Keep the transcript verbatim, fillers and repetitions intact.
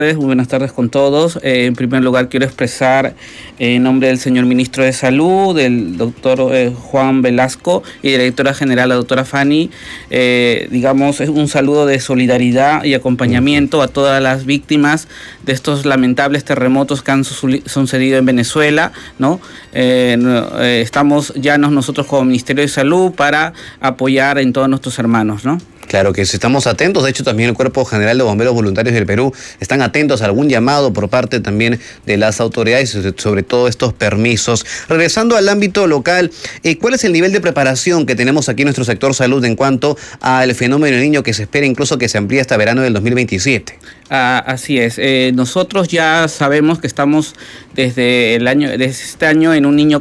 Muy buenas tardes con todos. Eh, en primer lugar quiero expresar eh, en nombre del señor Ministro de Salud, del doctor eh, Juan Velasco y de la directora general, la doctora Fanny, eh, digamos, es un saludo de solidaridad y acompañamiento a todas las víctimas de estos lamentables terremotos que han sucedido en Venezuela, ¿no? Eh, eh, estamos llanos nosotros como Ministerio de Salud para apoyar en todos nuestros hermanos, ¿no? Claro que sí, estamos atentos. De hecho, también el Cuerpo General de Bomberos Voluntarios del Perú están atentos a algún llamado por parte también de las autoridades, sobre todo estos permisos. Regresando al ámbito local, eh, ¿cuál es el nivel de preparación que tenemos aquí en nuestro sector salud en cuanto al fenómeno del Niño, que se espera incluso que se amplíe hasta verano del dos mil veintisiete? Ah, así es. Eh, nosotros ya sabemos que estamos desde el año, desde este año en un niño